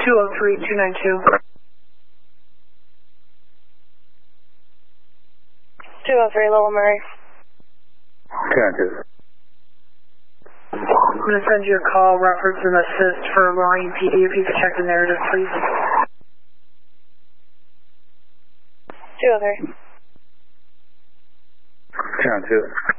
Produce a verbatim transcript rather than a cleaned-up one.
two oh three, two nine two. two oh three, Little Murray. two nine two. I'm going to send you a call, reference and assist for Lorraine P D if you could check the narrative, please. two oh three. two nine two.